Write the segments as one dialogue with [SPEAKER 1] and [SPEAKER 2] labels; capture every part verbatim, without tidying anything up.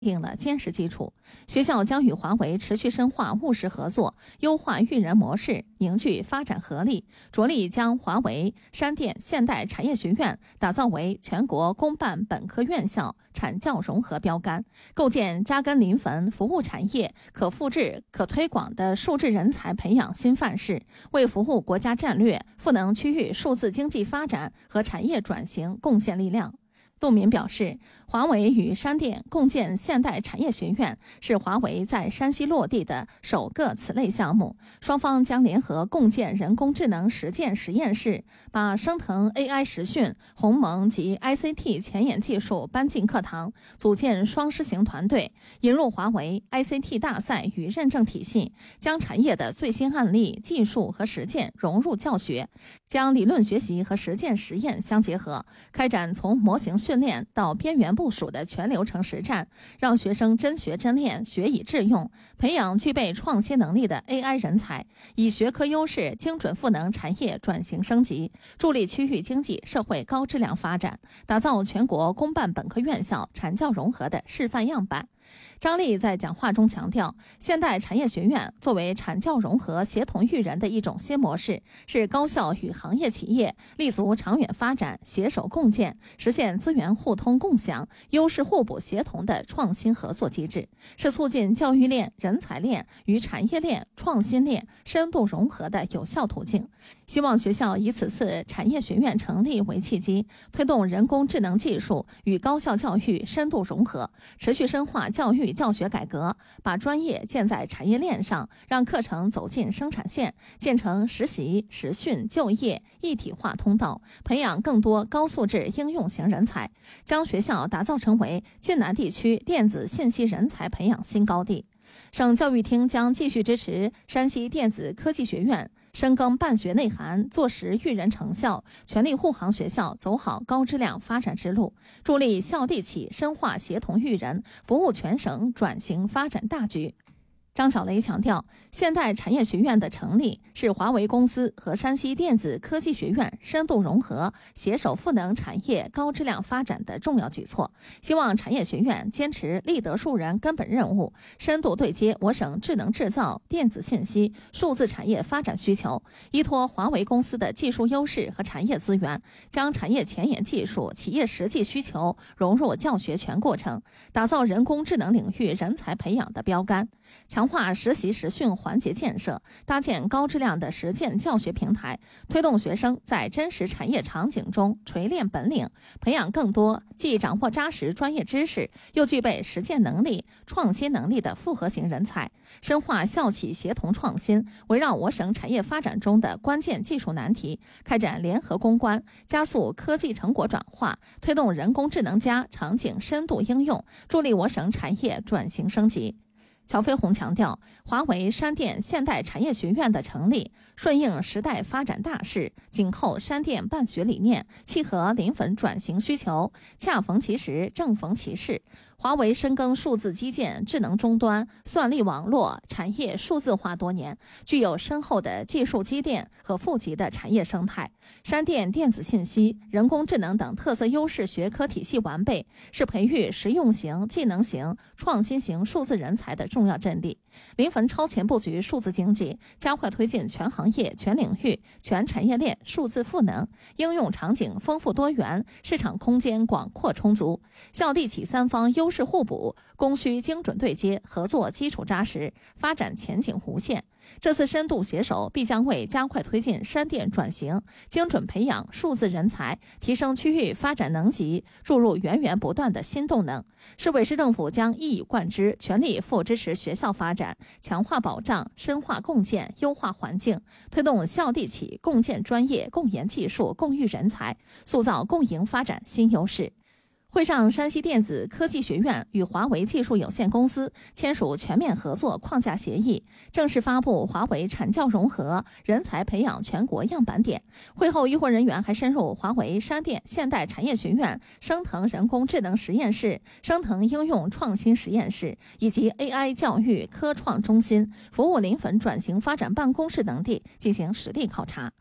[SPEAKER 1] 定了坚实基础。学校将与华为持续深化务实合作，优化育人模式，凝聚发展合力，着力将华为山电现代产业学院打造为全国公办本科院校产教融合标杆，构建扎根临汾服务产业可复制、可推广的数字人才培养新范式，为服务国家战略、赋能区域数字经济发展和产业转型贡献力量。杜敏表示，华为与山电共建现代产业学院是华为在山西落地的首个此类项目，双方将联合共建人工智能实践实验室，把升腾 A I 实训、鸿蒙及 I C T 前沿技术搬进课堂，组建双师型团队，引入华为 I C T 大赛与认证体系，将产业的最新案例、技术和实践融入教学，将理论学习和实践实验相结合，开展从模型训练到边缘部署的全流程实战，让学生真学真练，学以致用，培养具备创新能力的 A I 人才，以学科优势精准赋能产业转型升级，助力区域经济社会高质量发展，打造全国公办本科院校产教融合的示范样板。张力在讲话中强调，现代产业学院作为产教融合协同育人的一种新模式，是高校与行业企业立足长远发展、携手共建，实现资源互通共享、优势互补协同的创新合作机制，是促进教育链、人才链与产业链、创新链深度融合的有效途径。希望学校以此次产业学院成立为契机，推动人工智能技术与高校教育深度融合，持续深化教育教学改革，把专业建在产业链上，让课程走进生产线，建成实习、实训、就业一体化通道，培养更多高素质应用型人才，将学校打造成为晋南地区电子信息人才培养新高地。省教育厅将继续支持山西电子科技学院深耕办学内涵，做实育人成效，全力护航学校走好高质量发展之路，助力校地企深化协同育人，服务全省转型发展大局。张小雷强调，现代产业学院的成立是华为公司和山西电子科技学院深度融合、携手赋能产业高质量发展的重要举措。希望产业学院坚持立德树人根本任务，深度对接我省智能制造、电子信息、数字产业发展需求，依托华为公司的技术优势和产业资源，将产业前沿技术、企业实际需求融入教学全过程，打造人工智能领域人才培养的标杆。强化实习实训环节建设，搭建高质量的实践教学平台，推动学生在真实产业场景中锤炼本领，培养更多既掌握扎实专业知识，又具备实践能力、创新能力的复合型人才。深化校企协同创新，围绕我省产业发展中的关键技术难题，开展联合攻关，加速科技成果转化，推动人工智能加场景深度应用，助力我省产业转型升级。乔飞鸿强调，华为山电现代产业学院的成立顺应时代发展大势，紧扣山电办学理念，契合临汾转型需求，恰逢其时，正逢其势。华为深耕数字基建、智能终端、算力网络产业数字化多年，具有深厚的技术积淀和富集的产业生态。山电电子信息、人工智能等特色优势学科体系完备，是培育实用型、技能型、创新型数字人才的重要阵地。临汾超前布局数字经济，加快推进全行业、全领域、全产业链数字赋能，应用场景丰富多元，市场空间广阔充足，校地企三方优势互补，供需精准对接，合作基础扎实，发展前景无限。这次深度携手必将为加快推进山电转型、精准培养数字人才、提升区域发展能级注入源源不断的新动能。市委市政府将一以贯之，全力扶支持学校发展，强化保障，深化共建，优化环境，推动校地企共建专业、共研技术、共育人才，塑造共赢发展新优势。会上，山西电子科技学院与华为技术有限公司签署全面合作框架协议，正式发布华为产教融合人才培养全国样板点。会后，与会人员还深入华为山电现代产业学院升腾人工智能实验室、升腾应用创新实验室以及 A I 教育科创中心、服务临汾转型发展办公室等地进行实地考察。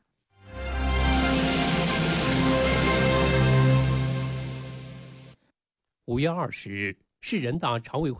[SPEAKER 2] 五月二十日， 市人大常委会